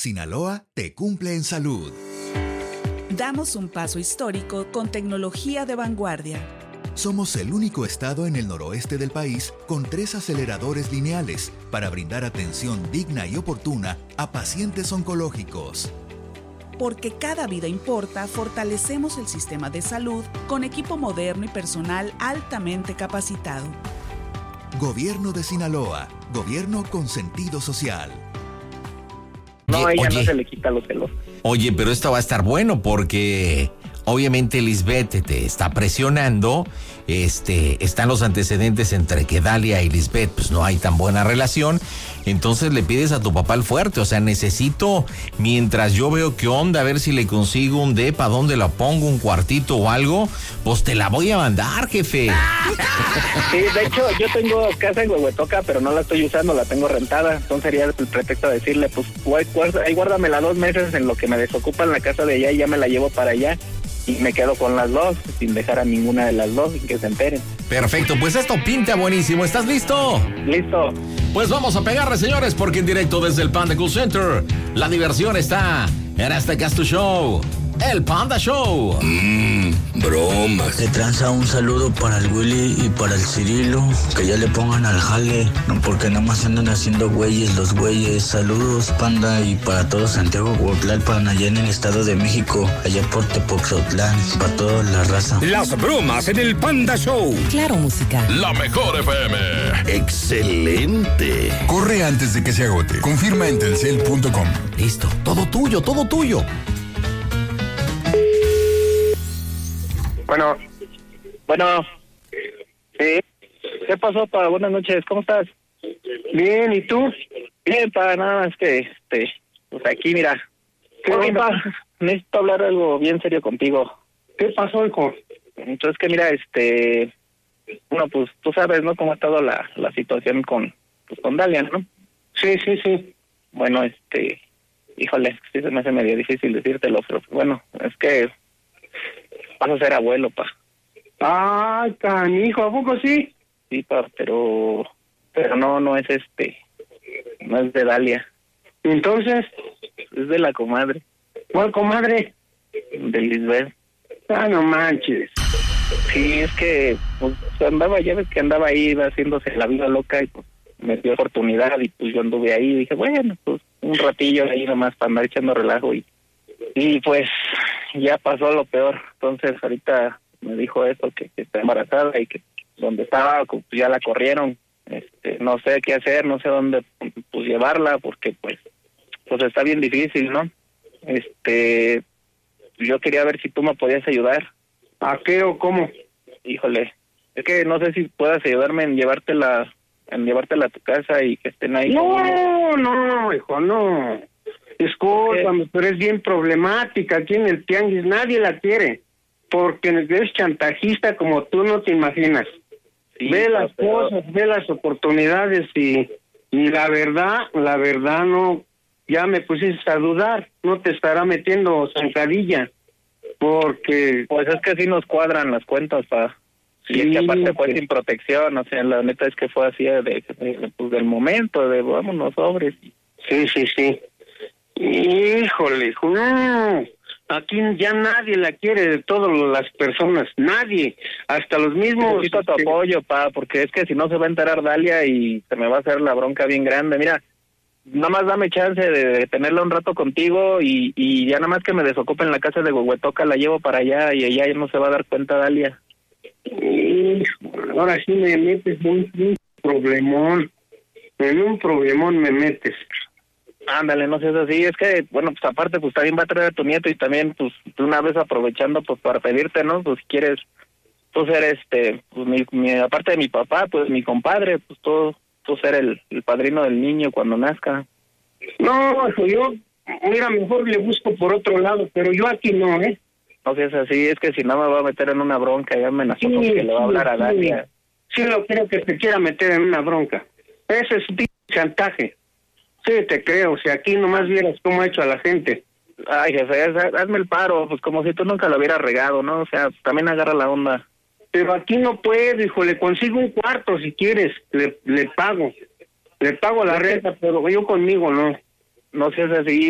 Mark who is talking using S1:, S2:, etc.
S1: Sinaloa te cumple en salud.
S2: Damos un paso histórico con tecnología de vanguardia.
S1: Somos el único estado en el noroeste del país con 3 aceleradores lineales para brindar atención digna y oportuna a pacientes oncológicos.
S2: Porque cada vida importa, fortalecemos el sistema de salud con equipo moderno y personal altamente capacitado.
S1: Gobierno de Sinaloa, gobierno con sentido social.
S3: No, a ella no se le quita los celos.
S4: Oye, pero esto va a estar bueno porque obviamente Lisbeth te está presionando. Están los antecedentes entre que Dalia y Lisbeth pues no hay tan buena relación. Entonces le pides a tu papá el fuerte. O sea, necesito, mientras yo veo qué onda, a ver si le consigo un depa, dónde la pongo, un cuartito o algo, pues te la voy a mandar, jefe.
S3: Sí, de hecho, yo tengo casa en Huehuetoca, pero no la estoy usando, la tengo rentada. Entonces sería el pretexto de decirle, pues, ahí guárdamela 2 meses en lo que me desocupan la casa de allá y ya me la llevo para allá. Y me quedo con las 2, sin dejar a ninguna de las 2, sin que se enteren.
S4: Perfecto, pues esto pinta buenísimo. ¿Estás listo?
S3: Listo.
S4: Pues vamos a pegarle, señores, porque en directo desde el Panda Cool Center, la diversión está en este Gasto Show, el Panda Show.
S5: Bromas.
S6: Se tranza un saludo para el Willy y para el Cirilo, que ya le pongan al jale, no porque nada más andan haciendo güeyes los güeyes. Saludos, Panda, y para todo Santiago Huautlalpan, allá en el Estado de México, allá por Tepoxotlán, para toda la raza.
S5: Las bromas en el Panda Show.
S7: Claro, música.
S8: La mejor FM.
S5: Excelente.
S9: Corre antes de que se agote. Confirma en telcel.com.
S4: Listo, todo tuyo, todo tuyo.
S3: Bueno. Sí. ¿Qué pasó, pa? Buenas noches, ¿cómo estás? Bien, ¿y tú? Bien, pa, nada más que, pues aquí, mira. Oye, pa, necesito hablar algo bien serio contigo. ¿Qué pasó, hijo? Entonces, que mira, bueno, pues tú sabes, ¿no?, cómo ha estado la situación con Dalia, ¿no? Sí. Bueno, híjole, sí se me hace medio difícil decírtelo, pero bueno, es que vas a ser abuelo, pa. Ay, canijo, ¿a poco sí? Sí, pa, pero no es no es de Dalia. ¿Entonces? Es de la comadre. ¿Cuál comadre? De Lisbeth. Ah, no manches. Sí, es que pues ya ves que andaba ahí haciéndose la vida loca y pues me dio oportunidad y pues yo anduve ahí y dije, bueno, pues un ratillo ahí nomás para andar echando relajo y pues ya pasó lo peor. Entonces ahorita me dijo eso, que está embarazada y que donde estaba pues ya la corrieron. No sé qué hacer, no sé dónde pues llevarla porque pues está bien difícil, ¿no? Yo quería ver si tú me podías ayudar. ¿A qué o cómo? Híjole, es que no sé si puedas ayudarme en llevártela a tu casa y que estén ahí. No, hijo, no. Discúlpame, pero es bien problemática. Aquí en el tianguis nadie la quiere, porque es chantajista como tú no te imaginas. Sí, ve las cosas, ve las oportunidades y la verdad no, ya me pusiste a dudar. No te estará metiendo zancadilla, porque pues es que así nos cuadran las cuentas, pa. Sí, y es que aparte fue sin protección, o sea, la neta es que fue así pues del momento, de vámonos sobres. Sí. Híjole, hijo, no. Aquí ya nadie la quiere de todas las personas, nadie, hasta los mismos. Necesito tu apoyo, pa, porque es que si no se va a enterar Dalia y se me va a hacer la bronca bien grande. Mira, nada más dame chance de tenerla un rato contigo y ya nada más que me desocupe en la casa de Huehuetoca, la llevo para allá y ella no se va a dar cuenta, Dalia. Ahora sí me metes un problemón, en un problemón me metes. Ándale, no seas así, es que, bueno, pues aparte, pues también va a traer a tu nieto y también, pues, de una vez aprovechando, pues, para pedirte, ¿no? Pues, si quieres, tú ser, pues, aparte de mi papá, pues, mi compadre, pues, tú ser el padrino del niño cuando nazca. No, yo, mira, mejor le busco por otro lado, pero yo aquí no, ¿eh? No seas así, es que si no me va a meter en una bronca, ya amenazó con que le va a hablar a Dalia. Sí, lo creo que te quiera meter en una bronca. Ese es un chantaje. Sí, te creo, si aquí nomás vieras cómo ha hecho a la gente. Ay, jefe, hazme el paro, pues como si tú nunca lo hubieras regado, ¿no? O sea, también agarra la onda. Pero aquí no puedo, hijo, le consigo un cuarto si quieres, le pago la renta, pero yo conmigo no. No seas así.